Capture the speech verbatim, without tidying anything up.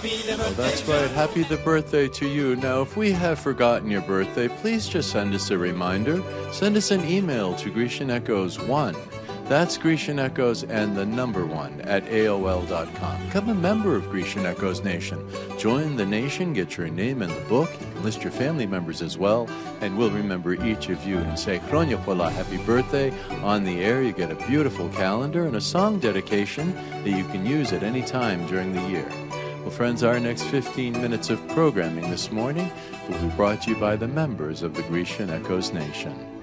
Oh, that's right. Happy the birthday to you. Now, if we have forgotten your birthday, please just send us a reminder. Send us an email to Grecian Echoes one. That's Grecian Echoes and the number one at A O L dot com. Become a member of Grecian Echoes Nation. Join the nation, get your name in the book. You can list your family members as well, and we'll remember each of you and say Kronya Pola, happy birthday. On the air, you get a beautiful calendar and a song dedication that you can use at any time during the year. Well, friends, our next fifteen minutes of programming this morning will be brought to you by the members of the Grecian Echoes Nation.